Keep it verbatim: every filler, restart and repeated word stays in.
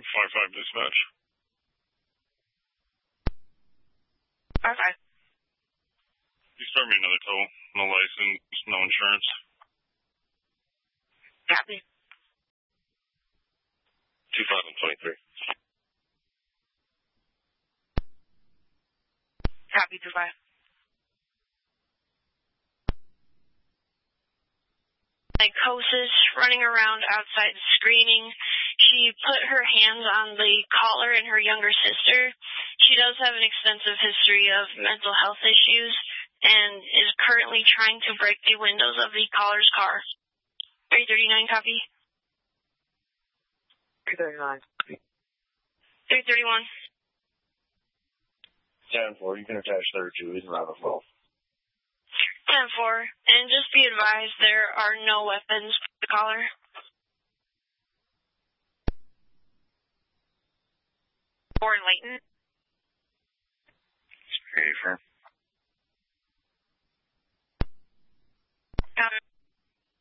five five dispatch. five five. You start me another tow. No license, no insurance. Copy. two five and twenty-three. Copy, two five. Psychosis, running around outside screaming. She put her hands on the caller and her younger sister. She does have an extensive history of mental health issues and is currently trying to break the windows of the caller's car. three thirty-nine, copy. three thirty-nine. three thirty-one. ten four, you can attach thirty-two. He's around the phone. ten four. And just be advised, there are no weapons for the caller. Four in Layton. Very firm.